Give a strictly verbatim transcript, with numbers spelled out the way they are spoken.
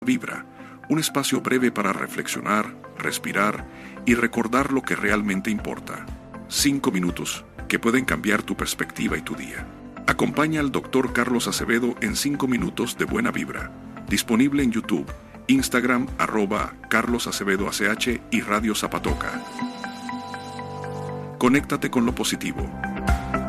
Vibra, un espacio breve para reflexionar, respirar y recordar lo que realmente importa. Cinco minutos que pueden cambiar tu perspectiva y tu día. Acompaña al doctor Carlos Acevedo en Cinco minutos de buena vibra. Disponible en YouTube, Instagram, arroba Carlos Acevedo A C H y Radio Zapatoca. Conéctate con lo positivo.